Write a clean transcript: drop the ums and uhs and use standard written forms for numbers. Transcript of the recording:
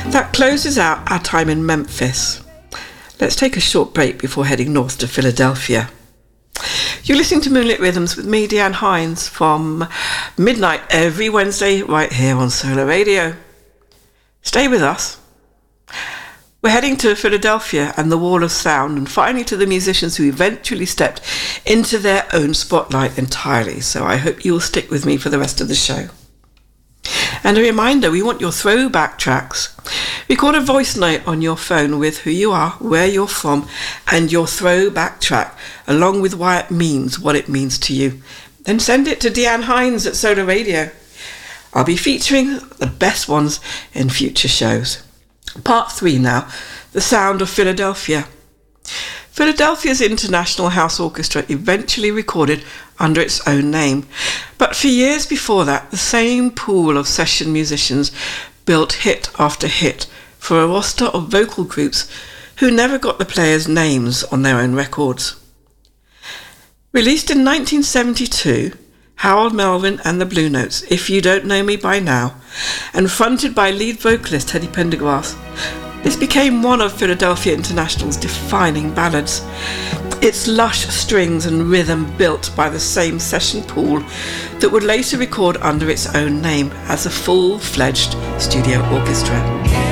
That closes out our time in Memphis. Let's take a short break before heading north to Philadelphia. You're listening to Moonlit Rhythms with me, Deanne Hines, from midnight every Wednesday right here on Solar Radio. Stay with us. We're heading to Philadelphia and the Wall of Sound, and finally to the musicians who eventually stepped into their own spotlight entirely. So I hope you'll stick with me for the rest of the show. And a reminder, we want your throwback tracks. Record a voice note on your phone with who you are, where you're from, and your throwback track, along with why it means what it means to you. Then send it to Deanne Hines at Solar Radio. I'll be featuring the best ones in future shows. Part 3 now, the sound of Philadelphia. Philadelphia's International House Orchestra eventually recorded under its own name, but for years before that, the same pool of session musicians built hit after hit for a roster of vocal groups who never got the players' names on their own records. Released in 1972, Harold Melvin and the Blue Notes, If You Don't Know Me By Now, and fronted by lead vocalist Teddy Pendergrass, this became one of Philadelphia International's defining ballads. Its lush strings and rhythm built by the same session pool that would later record under its own name as a full-fledged studio orchestra.